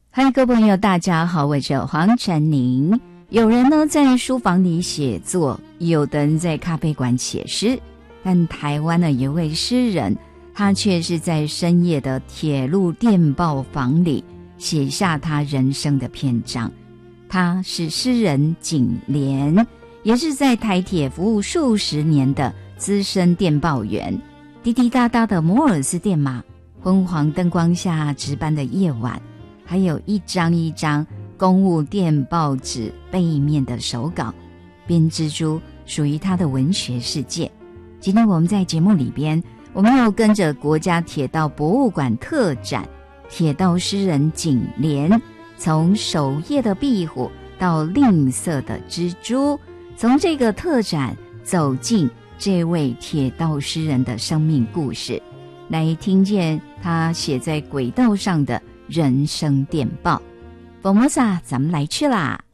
嗨，各位朋友，大家好，我是黄晨宁。有人呢在书房里写作，有的人在咖啡馆写诗，但台湾呢有位诗人，他却是在深夜的铁路电报房里写下他人生的篇章。他是诗人景莲，也是在台铁服务数十年的资深电报员。滴滴答答的摩尔斯电码，昏黄灯光下值班的夜晚，还有一张一张公务电报纸背面的手稿，编织出属于他的文学世界。今天我们在节目里边，我们要跟着国家铁道博物馆特展铁道诗人景莲，从守夜的壁虎到吝啬的蜘蛛，从这个特展走进这位铁道诗人的生命故事，来听见他写在轨道上的人生电报。Formosa，咱们来去啦！